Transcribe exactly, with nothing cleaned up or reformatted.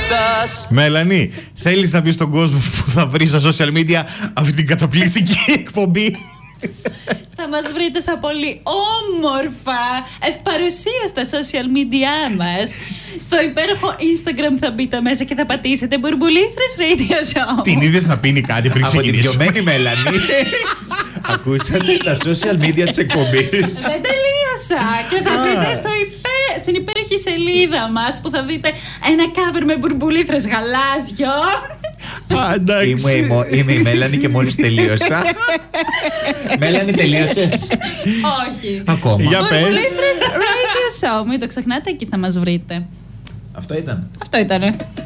Μέλανη, θέλεις να πεις στον κόσμο που θα βρει στα social media αυτή την καταπληκτική εκπομπή? Θα μας βρείτε στα πολύ όμορφα ευπαρουσίαστα social media μας. Στο υπέροχο Instagram θα μπείτε μέσα και θα πατήσετε Μπουρμπουλήθρες Radio Show. Την είδες να πίνει κάτι πριν ξεκινήσουμε? Από την πιωμένη Μέλανη. Ακούσατε τα social media της εκπομπής? Δεν τελείωσα. Και θα μπείτε στο υπέ... στην υπέροχη σελίδα μας που θα δείτε ένα cover με μπουρμπουλήθρες γαλάζιο. Εντάξει. Είμαι, είμαι η Μέλανη και μόλις τελείωσα. Μέλανη, τελείωσες? Όχι. Ακόμα. Για πες. Μπουρμπουλήθρες Radio Show. Μην το ξεχνάτε, εκεί θα μας βρείτε. Αυτό ήταν. Αυτό ήτανε.